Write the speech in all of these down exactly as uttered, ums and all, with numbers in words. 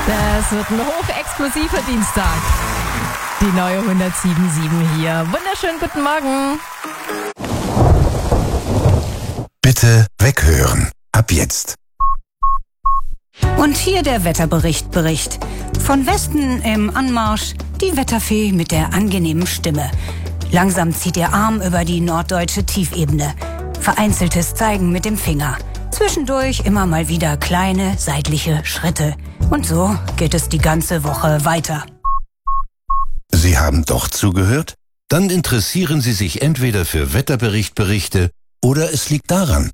Das wird ein hochexplosiver Dienstag. Die neue hundertsieben Komma sieben hier. Wunderschönen guten Morgen. Bitte weghören. Ab jetzt. Und hier der Wetterbericht Bericht. Von Westen im Anmarsch die Wetterfee mit der angenehmen Stimme. Langsam zieht ihr Arm über die norddeutsche Tiefebene. Vereinzeltes Zeigen mit dem Finger. Zwischendurch immer mal wieder kleine seitliche Schritte. Und so geht es die ganze Woche weiter. Sie haben doch zugehört? Dann interessieren Sie sich entweder für Wetterberichtberichte oder es liegt daran.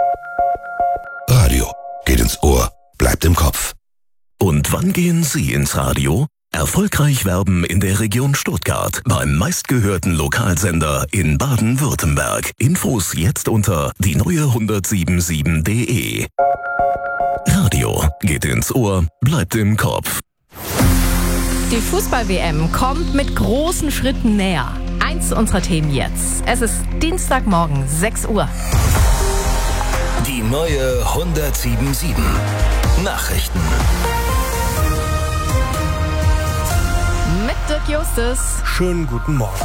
Radio geht ins Ohr, bleibt im Kopf. Und wann gehen Sie ins Radio? Erfolgreich werben in der Region Stuttgart beim meistgehörten Lokalsender in Baden-Württemberg. Infos jetzt unter die neue hundertsieben Komma sieben punkt de. Radio geht ins Ohr, bleibt im Kopf. Die Fußball-W M kommt mit großen Schritten näher. Eins unserer Themen jetzt. Es ist Dienstagmorgen, sechs Uhr. Die neue hundertsieben Komma sieben. Nachrichten. Mit Dirk Justus. Schönen guten Morgen.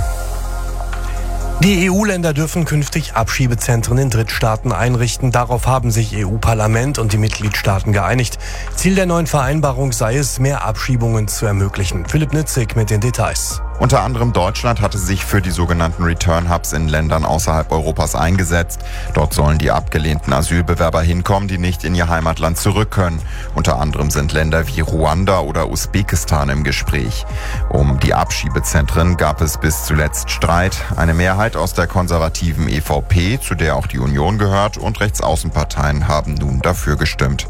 Die E U-Länder dürfen künftig Abschiebezentren in Drittstaaten einrichten. Darauf haben sich E U-Parlament und die Mitgliedstaaten geeinigt. Ziel der neuen Vereinbarung sei es, mehr Abschiebungen zu ermöglichen. Philipp Nitzig mit den Details. Unter anderem Deutschland hatte sich für die sogenannten Return Hubs in Ländern außerhalb Europas eingesetzt. Dort sollen die abgelehnten Asylbewerber hinkommen, die nicht in ihr Heimatland zurück können. Unter anderem sind Länder wie Ruanda oder Usbekistan im Gespräch. Um die Abschiebezentren gab es bis zuletzt Streit. Eine Mehrheit aus der konservativen E V P, zu der auch die Union gehört, und Rechtsaußenparteien haben nun dafür gestimmt.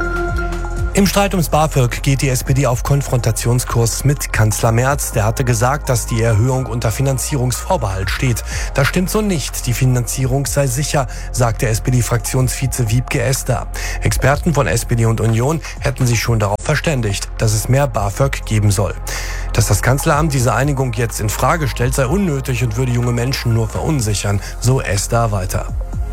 Im Streit ums BAföG geht die S P D auf Konfrontationskurs mit Kanzler Merz. Der hatte gesagt, dass die Erhöhung unter Finanzierungsvorbehalt steht. Das stimmt so nicht. Die Finanzierung sei sicher, sagte S P D-Fraktionsvize Wiebke Esder. Experten von S P D und Union hätten sich schon darauf verständigt, dass es mehr BAföG geben soll. Dass das Kanzleramt diese Einigung jetzt in Frage stellt, sei unnötig und würde junge Menschen nur verunsichern, so Esder weiter.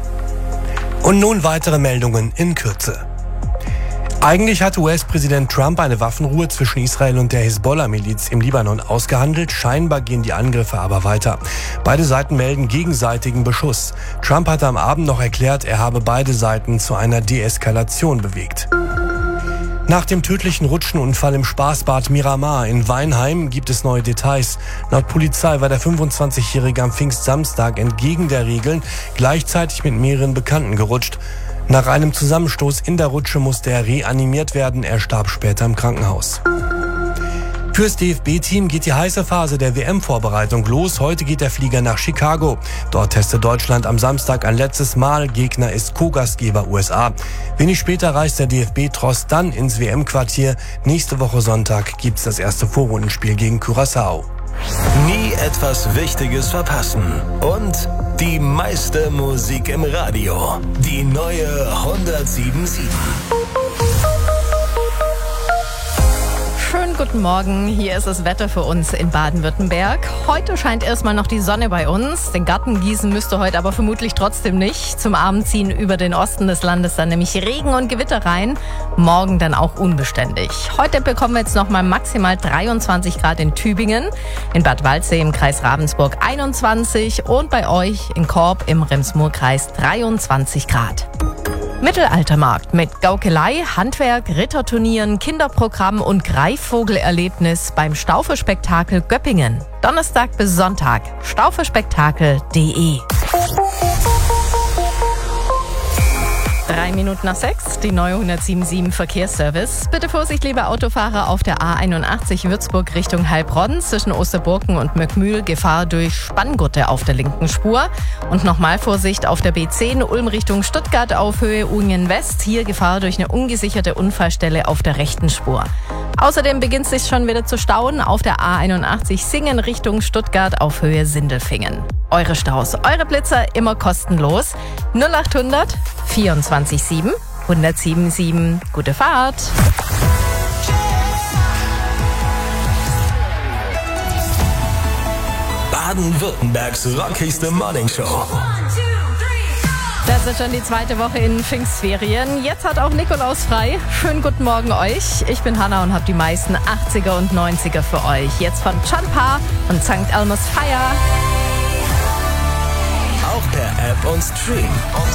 Und nun weitere Meldungen in Kürze. Eigentlich hatte U S-Präsident Trump eine Waffenruhe zwischen Israel und der Hisbollah-Miliz im Libanon ausgehandelt. Scheinbar gehen die Angriffe aber weiter. Beide Seiten melden gegenseitigen Beschuss. Trump hatte am Abend noch erklärt, er habe beide Seiten zu einer Deeskalation bewegt. Nach dem tödlichen Rutschenunfall im Spaßbad Miramar in Weinheim gibt es neue Details. Laut Polizei war der fünfundzwanzigjährige am Pfingstsamstag entgegen der Regeln gleichzeitig mit mehreren Bekannten gerutscht. Nach einem Zusammenstoß in der Rutsche musste er reanimiert werden. Er starb später im Krankenhaus. Fürs D F B-Team geht die heiße Phase der W M-Vorbereitung los. Heute geht der Flieger nach Chicago. Dort testet Deutschland am Samstag ein letztes Mal. Gegner ist Co-Gastgeber U S A. Wenig später reist der D F B-Tross dann ins W M-Quartier. Nächste Woche Sonntag gibt's das erste Vorrundenspiel gegen Curaçao. Nie etwas Wichtiges verpassen. Und die meiste Musik im Radio. Die neue hundertsieben Komma sieben. Schönen guten Morgen, hier ist das Wetter für uns in Baden-Württemberg. Heute scheint erstmal noch die Sonne bei uns. Den Garten gießen müsste heute aber vermutlich trotzdem nicht. Zum Abend ziehen über den Osten des Landes dann nämlich Regen und Gewitter rein. Morgen dann auch unbeständig. Heute bekommen wir jetzt nochmal maximal dreiundzwanzig Grad in Tübingen, in Bad Waldsee im Kreis Ravensburg einundzwanzig und bei euch in Korb im Rems-Murr-Kreis dreiundzwanzig Grad. Mittelaltermarkt mit Gaukelei, Handwerk, Ritterturnieren, Kinderprogramm und Greifvogelerlebnis beim Stauferspektakel Göppingen. Donnerstag bis Sonntag. stauferspektakel punkt de. Drei Minuten nach sechs, die neue hundertsieben Komma sieben Verkehrsservice. Bitte Vorsicht, liebe Autofahrer, auf der A einundachtzig Würzburg Richtung Heilbronn zwischen Osterburken und Möckmühl. Gefahr durch Spanngurte auf der linken Spur. Und nochmal Vorsicht auf der B zehn Ulm Richtung Stuttgart auf Höhe Ungen West. Hier Gefahr durch eine ungesicherte Unfallstelle auf der rechten Spur. Außerdem beginnt es sich schon wieder zu stauen auf der A einundachtzig Singen Richtung Stuttgart auf Höhe Sindelfingen. Eure Staus, eure Blitzer immer kostenlos. null achthundert vierundzwanzig sieben hundertsieben sieben. Gute Fahrt! Baden-Württembergs rockigste Morningshow. Das ist schon die zweite Woche in Pfingstferien. Jetzt hat auch Nikolaus frei. Schönen guten Morgen euch. Ich bin Hanna und habe die meisten achtziger und neunziger für euch. Jetzt von John Parr und Sankt Elmo's Fire. Auch per App und Stream.